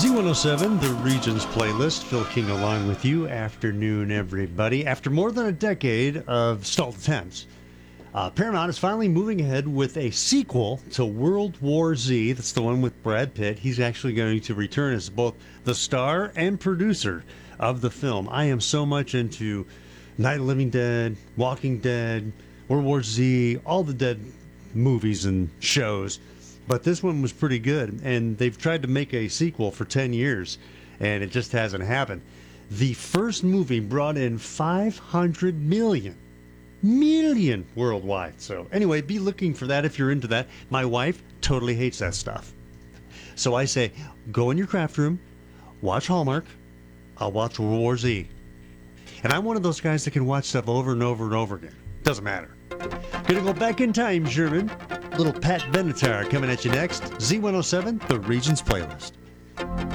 Z107, the Regions playlist. Phil King along with you. Afternoon, everybody. After more than a decade of stalled attempts, Paramount is finally moving ahead with a sequel to World War Z. That's the one with Brad Pitt. He's actually going to return as both the star and producer of the film. I am so much into Night of the Living Dead, Walking Dead, World War Z, all the dead movies and shows. But this one was pretty good, and they've tried to make a sequel for 10 years, and it just hasn't happened. The first movie brought in $500 million worldwide. So anyway, be looking for that if you're into that. My wife totally hates that stuff. So I say, go in your craft room, watch Hallmark, I'll watch World War Z. And I'm one of those guys that can watch stuff over and over and over again. Doesn't matter. Gonna go back in time, Sherman. Little Pat Benatar coming at you next. Z107, the Regions playlist.